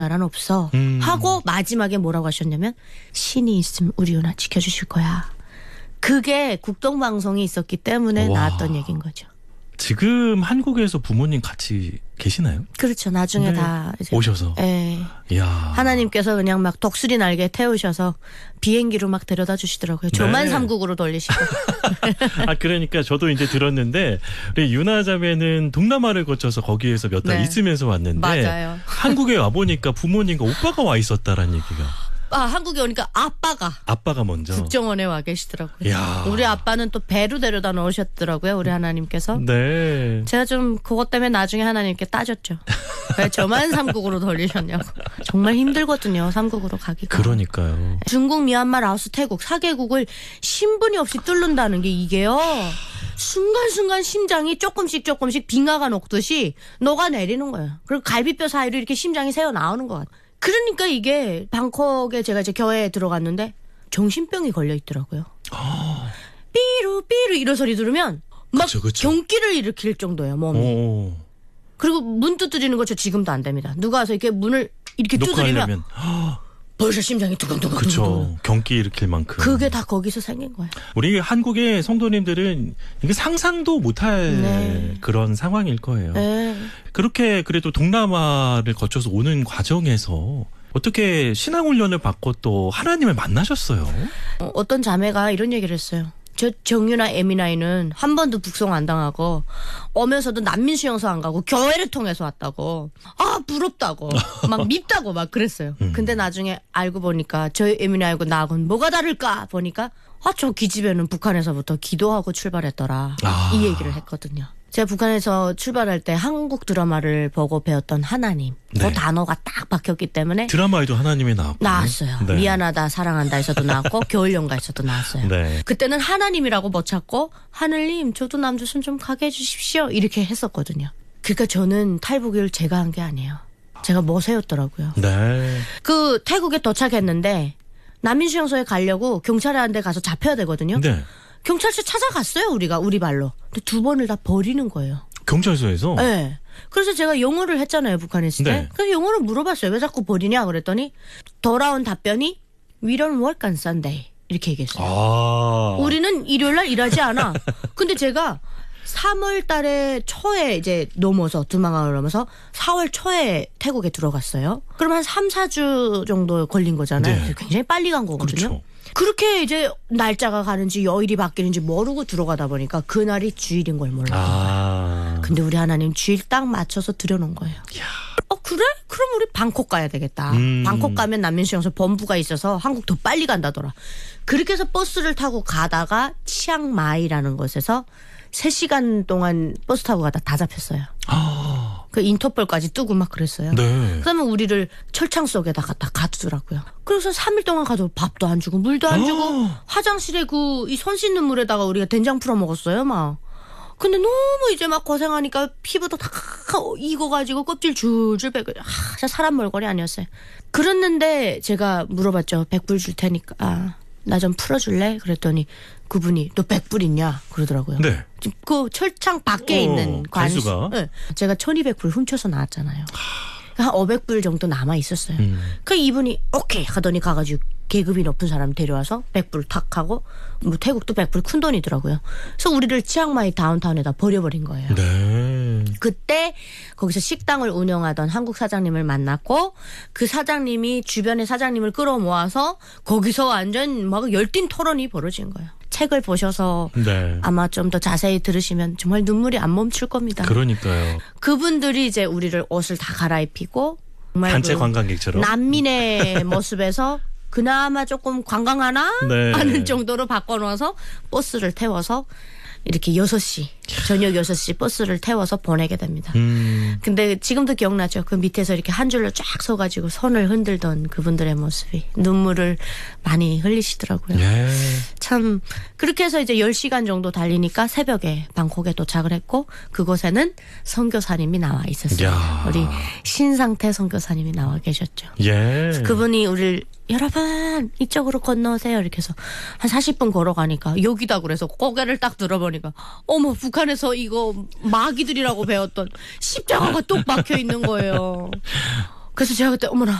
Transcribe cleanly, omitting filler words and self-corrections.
나란 없어. 하고 마지막에 뭐라고 하셨냐면 신이 있으면 우리 유나 지켜주실 거야. 그게 국동방송이 있었기 때문에 와. 나왔던 얘기인 거죠. 지금 한국에서 부모님 같이 계시나요? 그렇죠. 나중에 네. 다 이제 오셔서. 예. 이야. 하나님께서 그냥 막 독수리 날개 태우셔서 비행기로 막 데려다 주시더라고요. 조만 네. 삼국으로 돌리시고. 아 그러니까 저도 이제 들었는데 우리 유나 자매는 동남아를 거쳐서 거기에서 몇 달 네. 있으면서 왔는데 맞아요. 한국에 와 보니까 부모님과 오빠가 와 있었다라는 얘기가. 한국에 오니까 아빠가 먼저. 국정원에 와 계시더라고요. 야. 우리 아빠는 또 배로 데려다 놓으셨더라고요. 우리 하나님께서. 네. 제가 좀 그것 때문에 나중에 하나님께 따졌죠. 왜 저만 삼국으로 돌리셨냐고. 정말 힘들거든요. 삼국으로 가기가. 그러니까요. 중국, 미얀마, 라오스, 태국 4개국을 신분이 없이 뚫는다는 게 이게요. 순간순간 심장이 조금씩 빙하가 녹듯이 녹아내리는 거예요. 그리고 갈비뼈 사이로 이렇게 심장이 새어 나오는 것 같아요. 그러니까 이게 방콕에 제가 이제 교회에 들어갔는데 정신병이 걸려 있더라고요. 삐루 이런 소리 들으면 막 그쵸. 경기를 일으킬 정도예요, 몸이. 오. 그리고 문 두드리는 거 저 지금도 안 됩니다. 누가 와서 이렇게 문을 이렇게 두드리면 녹화하려면 벌써 심장이 두근두근. 그렇죠. 경기 일으킬 만큼. 그게 다 거기서 생긴 거예요. 우리 한국의 성도님들은 이게 상상도 못할 네. 그런 상황일 거예요. 네. 그렇게 그래도 동남아를 거쳐서 오는 과정에서 어떻게 신앙훈련을 받고 또 하나님을 만나셨어요? 어떤 자매가 이런 얘기를 했어요. 저 정유나 에미나이는 한 번도 북송 안 당하고 오면서도 난민 수용소 안 가고 교회를 통해서 왔다고. 부럽다고. 막 밉다고 막 그랬어요. 근데 나중에 알고 보니까 저희 에미나이하고 나하고는 뭐가 다를까 보니까 저 기집애는 북한에서부터 기도하고 출발했더라. 이 얘기를 했거든요. 제가 북한에서 출발할 때 한국 드라마를 보고 배웠던 하나님. 네. 그 단어가 딱 박혔기 때문에 드라마에도 하나님이 나왔어요. 네. 미안하다 사랑한다에서도 나왔고 겨울연가에서도 나왔어요. 네. 그때는 하나님이라고 못 찾고 하늘님 저도 남조선 좀 가게 해주십시오 이렇게 했었거든요. 그러니까 저는 탈북을 제가 한 게 아니에요. 제가 모세였더라고요. 네. 그 태국에 도착했는데 난민수용소에 가려고 경찰한테 가서 잡혀야 되거든요. 네. 경찰서 찾아갔어요 우리 발로. 근데 2번을 다 버리는 거예요. 경찰서에서? 네. 그래서 제가 영어를 했잖아요 북한에 있을 때. 네. 그래서 영어를 물어봤어요. 왜 자꾸 버리냐 그랬더니 돌아온 답변이 We don't work on Sunday 이렇게 얘기했어요. 우리는 일요일날 일하지 않아. 근데 제가 3월 달에 초에 이제 넘어서 두망항을 넘어서 4월 초에 태국에 들어갔어요. 그럼 한 3, 4주 정도 걸린 거잖아요. 네. 굉장히 빨리 간 거거든요. 그렇죠. 그렇게 이제 날짜가 가는지 요일이 바뀌는지 모르고 들어가다 보니까 그날이 주일인 걸 몰랐어요. 근데 우리 하나님 주일 딱 맞춰서 들여놓은 거예요. 그래? 그럼 우리 방콕 가야 되겠다. 방콕 가면 난민수용소 본부가 있어서 한국 더 빨리 간다더라. 그렇게 해서 버스를 타고 가다가 치앙마이라는 곳에서 3시간 동안 버스 타고 가다 다 잡혔어요. 그 인터폴까지 뜨고 막 그랬어요. 네. 그러면 우리를 철창 속에다가 다 가두더라고요. 그래서 3일 동안 가도 밥도 안 주고 물도 안 주고 화장실에 이 손 씻는 물에다가 우리가 된장 풀어 먹었어요, 막. 근데 너무 이제 막 고생하니까 피부도 다 익어가지고 껍질 줄줄 빼고 진짜 사람 몰골이 아니었어요. 그랬는데 제가 물어봤죠. 100불 줄 테니까 나 좀 풀어줄래? 그랬더니 그분이 너 100불 있냐? 그러더라고요. 네. 그 철창 밖에 있는 관수가. 네. 제가 1200불 훔쳐서 나왔잖아요. 한 500불 정도 남아 있었어요. 그 이분이 오케이 하더니 가가지고 계급이 높은 사람 데려와서 100불 탁 하고 뭐 태국도 100불 큰 돈이더라고요. 그래서 우리를 치앙마이 다운타운에다 버려버린 거예요. 네. 그때 거기서 식당을 운영하던 한국 사장님을 만났고 그 사장님이 주변의 사장님을 끌어모아서 거기서 완전 막 열띤 토론이 벌어진 거예요. 책을 보셔서 네. 아마 좀 더 자세히 들으시면 정말 눈물이 안 멈출 겁니다. 그러니까요. 그분들이 이제 우리를 옷을 다 갈아입히고 정말 단체 관광객처럼. 난민의 모습에서 그나마 조금 관광하나 네. 하는 정도로 바꿔놓아서 버스를 태워서 이렇게 6시 저녁 6시 버스를 태워서 보내게 됩니다. 근데 지금도 기억나죠. 그 밑에서 이렇게 한 줄로 쫙 서가지고 손을 흔들던 그분들의 모습이 눈물을 많이 흘리시더라고요. 예. 참 그렇게 해서 이제 10시간 정도 달리니까 새벽에 방콕에 도착을 했고 그곳에는 선교사님이 나와 있었어요. 야. 우리 신상태 선교사님이 나와 계셨죠. 예. 그분이 우리를 여러분 이쪽으로 건너오세요 이렇게 해서 한 40분 걸어가니까 여기다 그래서 고개를 딱 들어보니까 어머 북한에서 이거 마귀들이라고 배웠던 십자가가 똑 박혀 있는 거예요. 그래서 제가 그때 어머나